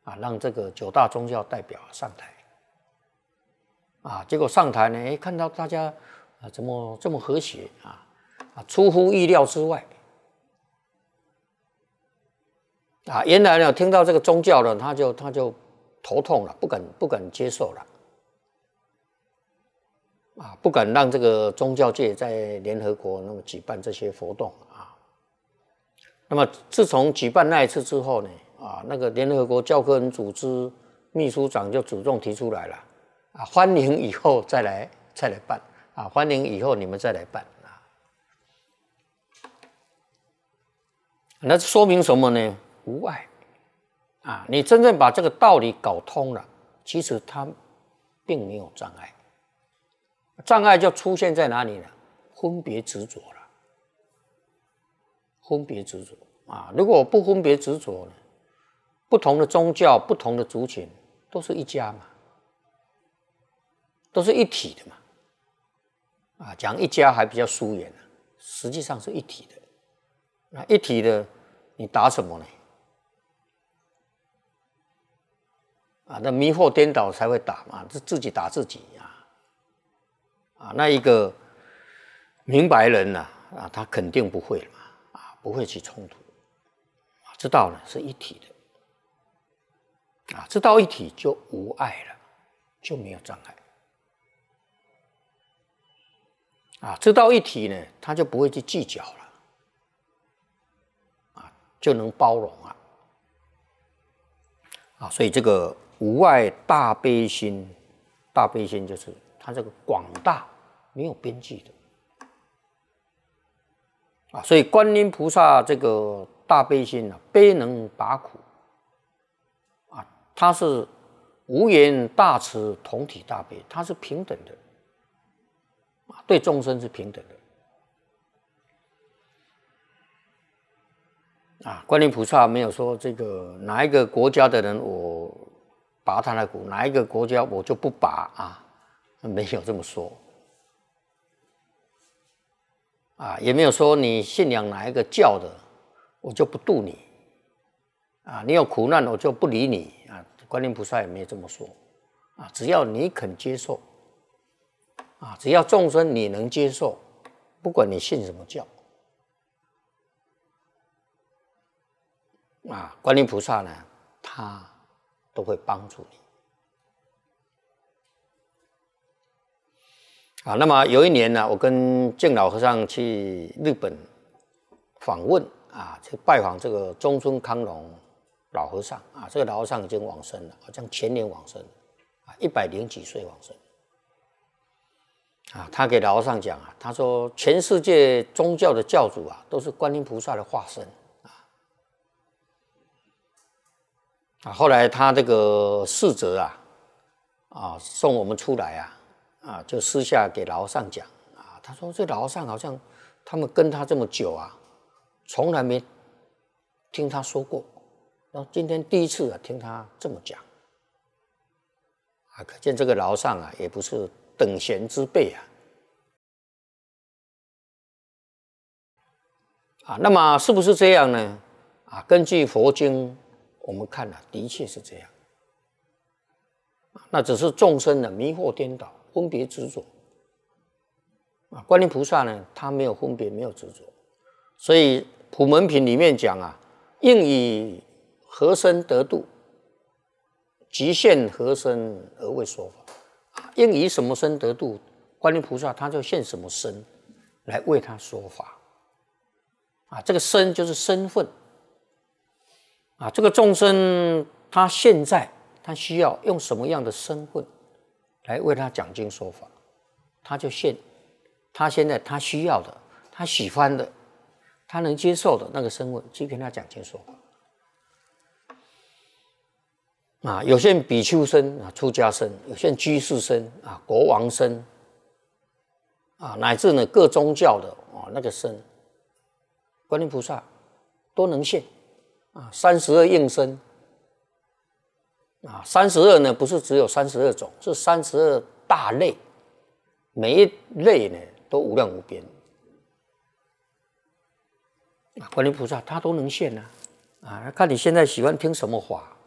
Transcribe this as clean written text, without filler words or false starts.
让这个9大宗教代表上台。结果上台呢，看到大家怎么这么和谐出乎意料之外。原来呢，听到这个宗教呢，他就头痛了，不敢接受了。不敢让这个宗教界在联合国那么举办这些活动那么自从举办那一次之后呢，那个联合国教科文组织秘书长就主动提出来了，欢迎以后再来办欢迎以后你们再来办那说明什么呢？无碍你真正把这个道理搞通了，其实它并没有障碍。障碍就出现在哪里呢？分别执着了。分别执着如果不分别执着呢，不同的宗教、不同的族群都是一家嘛，都是一体的嘛。讲一家还比较疏远实际上是一体的。那一体的，你打什么呢？那迷惑颠倒才会打嘛，是自己打自己那一个明白人他肯定不会嘛不会去冲突知道呢是一体的知道一体就无碍了，就没有障碍知道一体呢，他就不会去计较了就能包容所以这个无碍大悲心，大悲心就是它这个广大没有边际的所以观音菩萨这个大悲心悲能拔苦它是无缘大慈同体大悲，它是平等的对众生是平等的观音菩萨没有说这个哪一个国家的人我拔他的苦，哪一个国家我就不拔没有这么说也没有说你信仰哪一个教的我就不度你你有苦难我就不理你观音菩萨也没有这么说只要你肯接受只要众生你能接受，不管你信什么教观音菩萨呢他都会帮助你那么有一年呢，我跟净老和尚去日本访问去拜访这个中村康隆老和尚这个老和尚已经往生了，好像前年往生100几岁往生他给老和尚讲他说全世界宗教的教主都是观音菩萨的化身后来他这个侍者送我们出来就私下给老和尚讲他说这老和尚好像他们跟他这么久从来没听他说过，然后今天第一次听他这么讲可见这个老和尚也不是等闲之辈那么是不是这样呢？根据佛经我们看的确是这样那只是众生的迷惑颠倒分别执着观音菩萨呢他没有分别没有执着，所以普门品里面讲应以何身得度，即现何身而为说法应以什么身得度，观音菩萨他就现什么身来为他说法这个身就是身份这个众生他现在他需要用什么样的身份来为他讲经说法，他就现他现在他需要的他喜欢的他能接受的那个身份去跟他讲经说法有些比丘身出家身，有些居士身国王身乃至呢各宗教的那个身，观音菩萨都能现32应身32呢不是只有32种，是32大类，每一类呢都无量无边观音菩萨他都能现看你现在喜欢听什么法